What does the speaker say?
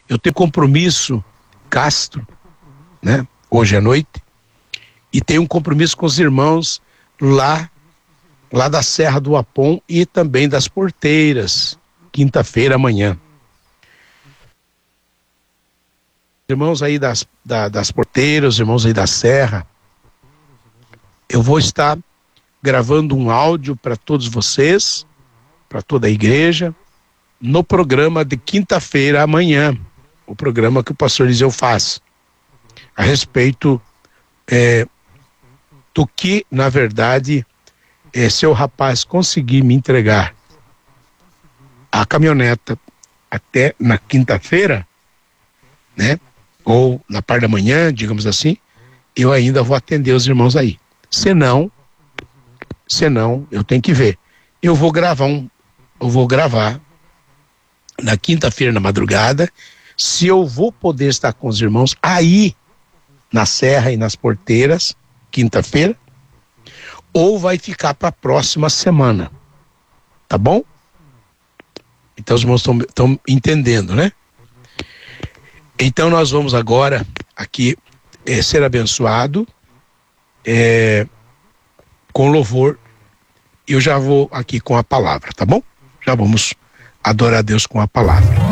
Eu tenho compromisso Castro, né? Hoje à noite. E tenho um compromisso com os irmãos lá da Serra do Apom e também das Porteiras, quinta-feira amanhã. Irmãos aí das Porteiras, irmãos aí da Serra, eu vou estar gravando um áudio para todos vocês, para toda a igreja, no programa de quinta-feira amanhã, o programa que o pastor Eliseu faz, a respeito do que, na verdade, se o rapaz conseguir me entregar a caminhoneta até na quinta-feira, né? Ou na parte da manhã, digamos assim, eu ainda vou atender os irmãos aí. Senão, eu tenho que ver. Eu vou gravar na quinta-feira na madrugada, se eu vou poder estar com os irmãos aí na Serra e nas Porteiras, quinta-feira, ou vai ficar para a próxima semana, tá bom? Então os irmãos estão entendendo, né? Então nós vamos agora aqui ser abençoado com louvor. Eu já vou aqui com a palavra, tá bom? Já vamos adorar a Deus com a palavra.